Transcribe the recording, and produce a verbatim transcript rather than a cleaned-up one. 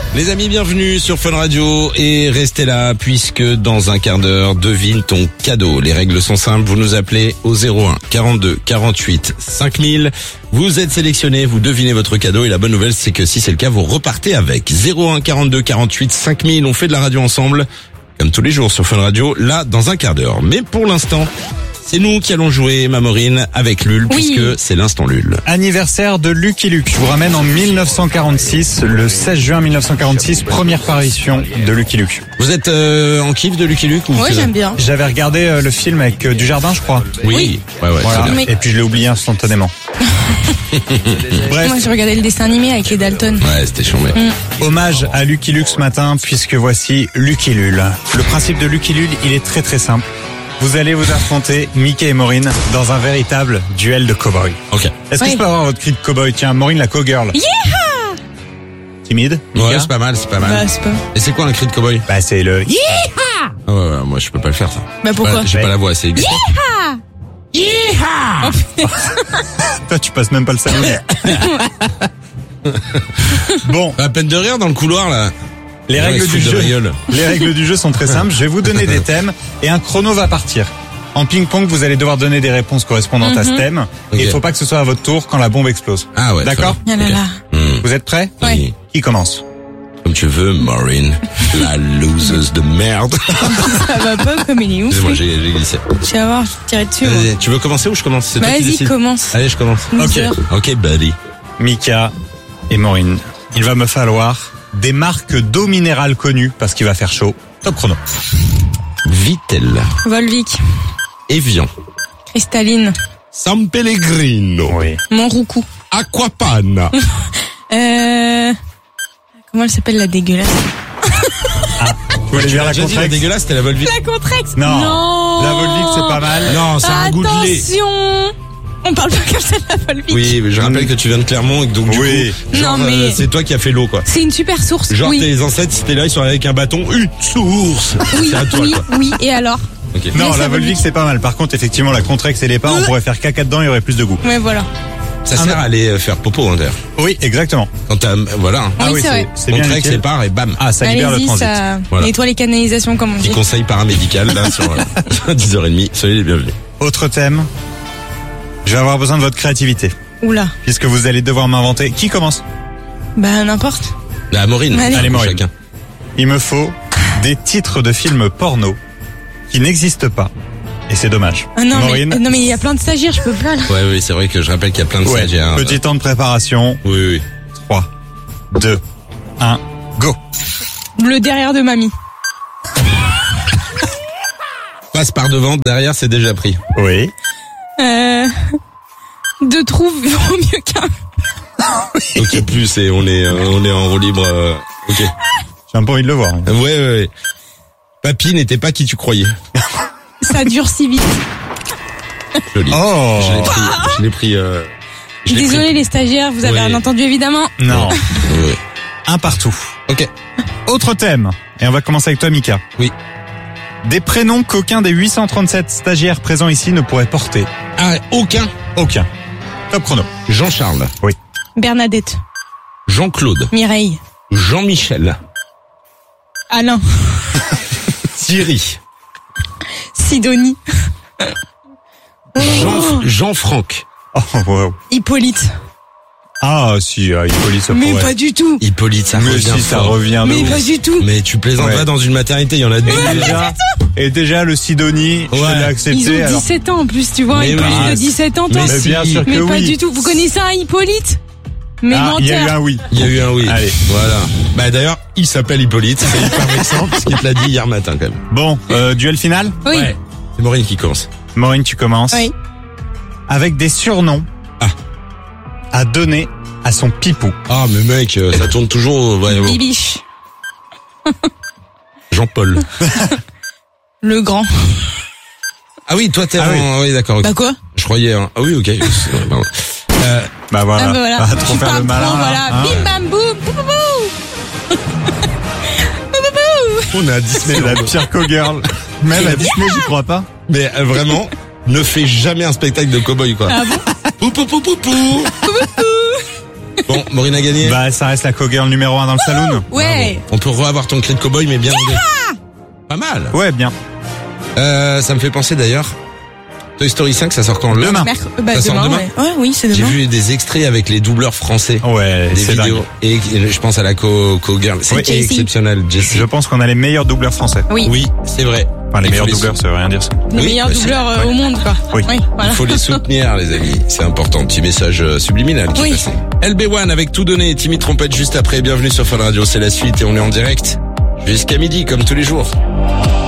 Les amis, bienvenue sur Fun Radio et restez là puisque dans un quart d'heure, devine ton cadeau. Les règles sont simples, vous nous appelez au zéro un quarante-deux quarante-huit cinq mille. Vous êtes sélectionné, vous devinez votre cadeau et la bonne nouvelle c'est que si c'est le cas, vous repartez avec zéro un quarante-deux quarante-huit cinq mille. On fait de la radio ensemble, comme tous les jours sur Fun Radio, là dans un quart d'heure. Mais pour l'instant, c'est nous qui allons jouer, ma Maureen, avec Lul, oui. Puisque c'est l'instant Lul. Anniversaire de Lucky Luke. Je vous ramène en mille neuf cent quarante-six, le seize juin mille neuf cent quarante-six, première parution de Lucky Luke. Vous êtes euh, en kiff de Lucky Luke ou Oui, j'aime bien. J'avais regardé euh, le film avec euh, Dujardin, je crois. Oui. oui. Ouais, ouais, voilà. Mais... Et puis je l'ai oublié instantanément. Bref. Moi, je regardais le dessin animé avec les Dalton. Ouais, c'était chambé. Mm. Hommage à Lucky Luke ce matin, puisque voici Lucky Lul. Le principe de Lucky Lul, il est très très simple. Vous allez vous affronter, Mickey et Maureen, dans un véritable duel de cow-boy. Ok. Est-ce que oui. je peux avoir votre cri de cow-boy? Tiens, Maureen, la cow-girl. Yeeha! Timide? Ouais, Mika? c'est pas mal, c'est pas mal. Bah, c'est pas... Et c'est quoi un cri de cowboy? Bah, c'est le Yeeha! Ah ouais, ouais, moi je peux pas le faire ça. Bah, pourquoi? Ouais, j'ai pas la voix assez aiguë. Yeeha! Yeeha! Toi, tu passes même pas le salon. Bon. À peine de rire dans le couloir là. Les règles du jeu, les règles du jeu sont très simples. Je vais vous donner des thèmes et un chrono va partir. En ping-pong, vous allez devoir donner des réponses correspondantes mm-hmm. à ce thème. Okay. Et il faut pas que ce soit à votre tour quand la bombe explose. Ah ouais. D'accord? Ah là là. Okay. Vous êtes prêts? Oui. Qui commence? Comme tu veux, Maureen, la loseuse de merde. Ça va pas comme il est ouf. Excusez-moi, j'ai, j'ai glissé. Je vais avoir, je vais tirer dessus. Allez, tu veux commencer ou je commence? C'est toi qui Vas-y, décides. commence. Allez, je commence. Ok. Ok, buddy. Mika et Maureen, il va me falloir des marques d'eau minérale connues parce qu'il va faire chaud. Top chrono. Vittel. Volvic. Evian. Cristalline. San Pellegrino. Oui. Montroucou. Aquapana. euh... Comment elle s'appelle la dégueulasse? Ah, vous voulez dire la J'ai dit la Contrex? dégueulasse, c'était la Volvic. La Contrex. Non. Non. La Volvic, c'est pas mal. Non, c'est un goût de lait. Attention. On parle pas comme ça de la Volvic. Oui, mais je rappelle que tu viens de Clermont et que donc du Oui. coup, genre, Non, mais- euh, c'est toi qui as fait l'eau quoi. C'est une super source. Genre oui. tes ancêtres, c'était là, ils sont avec un bâton, une source. Oui, C'est à toi oui, quoi. oui. Et alors? Okay. Non, Mais la ça Volvic, c'est pas mal. Par contre, effectivement, la Contrex et les pas, on Euh. pourrait faire caca dedans, il y aurait plus de goût. Ouais, voilà. Ça sert à aller faire popo hein, d'ailleurs. Oui, exactement. Quand t'as, voilà. Oui, c'est vrai. c'est bien Contrex, nickel. c'est part et bam. Ah, ça libère le Allez-y, transit. ça Voilà. nettoie les canalisations, comme on Petit dit. conseil paramédical là sur euh, dix heures trente. Soyez les bienvenus. Autre thème. Je vais avoir besoin de votre créativité. Oula. Puisque vous allez devoir m'inventer. Qui commence? Bah, n'importe. La Maureen. Allez. Allez, Maureen. Chacun. Il me faut des titres de films porno qui n'existent pas. Et c'est dommage. Ah non, mais, Maureen. non, mais il y a plein de stagiaires, je peux pas, là. Ouais, oui, c'est vrai que je rappelle qu'il y a plein de Ouais. stagiaires. Petit temps de préparation. Oui, oui, oui. trois, deux, un, go. Le derrière de mamie. Passe par devant, derrière, c'est déjà pris. Oui. Euh, deux trous vaut mieux qu'un. Ok, plus, c'est, on est, euh, on est en roue libre. euh, ok. J'ai un peu envie de le voir. Ouais, ouais, ouais. Papy n'était pas qui tu croyais. Ça dure si vite. Joli. Oh. Je l'ai pris, je l'ai pris, euh, je l'ai Désolé pris. les stagiaires, vous avez Ouais. rien entendu évidemment. Non. Ouais. Un partout. Ok. Autre thème. Et on va commencer avec toi, Mika. Oui. Des prénoms qu'aucun des huit cent trente-sept stagiaires présents ici ne pourrait porter. Ah, aucun. Aucun. Top chrono. Jean-Charles. Bernadette, Jean-Claude. Mireille, Jean-Michel. Alain, Thierry. Sidonie, Jean, Jean-Franck. Oh, wow. Hippolyte. Ah, si, euh, Hippolyte, ça Mais pourrait. pas du tout. Hippolyte, ça Mais revient si, ça fort. revient de Mais ouf. pas du tout. Mais tu plaisantes Ouais. pas dans une maternité, il y en a deux. déjà, et déjà, le Sidonie, je Ouais. l'ai accepté. Ils ont alors. dix-sept ans en plus, tu vois. Mais Hippolyte oui. de dix-sept ans, Mais toi. Mais bien si. sûr que Mais pas oui. du tout. Vous connaissez un Hippolyte? Mais Ah, il y a eu menteur. un oui. Il y a eu un oui. Allez. Voilà. Bah d'ailleurs, il s'appelle Hippolyte. C'est hyper vexant parce qu'il te l'a dit hier matin quand même. Bon, euh, duel final. Oui. Ouais. C'est Maureen qui commence. Maureen, tu commences. Oui. Avec des surnoms Ah. à donner à son pipou. Ah mais mec, euh, ça tourne toujours. Ouais, bon. Bibiche. Jean-Paul. Le grand. Ah oui, toi t'es Ah en... oui. ah oui, d'accord. ok. Bah quoi? Je croyais. Hein. Ah oui, ok. Pardon. Euh, Bah voilà. Ah bah voilà. Pas trop Tu faire parles le malin. trop, là, voilà. hein. Bim bam boum. Pou, pou, pou. Pou, pou, pou. on est à C'est Disney. la pire co-girl. Même à Disney, j'y crois pas. Mais euh, vraiment, ne fais jamais un spectacle de cow-boy quoi. Ah bon? Pou pou pou pou pou. Bon, Maureen a gagné. Bah, ça reste la cowgirl numéro un dans le saloon. Ouais. On peut revoir ton cri de cowboy, mais bien anglais. Pas mal. Ouais, bien. Euh, ça me fait penser d'ailleurs. Toy Story cinq, ça sort quand? Le Demain. Merc- bah, Ça sort demain, demain ouais. Ouais, oui, c'est J'ai demain. vu des extraits avec les doubleurs français. Ouais, Des c'est vidéos. dingue. Et et je pense à la co, co-girl. C'est Oui. Jessie. exceptionnel, Jessie. Je pense qu'on a les meilleurs doubleurs français. Oui. Oui, c'est vrai. Enfin, les Il meilleurs faut les doubleurs, ça veut rien dire ça. Les Oui, meilleurs bah, c'est- doubleurs euh, ouais. au monde, quoi. Oui. voilà. Il faut les soutenir, les amis. C'est important. Petit message euh, subliminal qui Oui. est passé. L B un avec tout donné. Timmy Trompette juste après. Bienvenue sur Fun Radio. C'est la suite et on est en direct jusqu'à midi, comme tous les jours.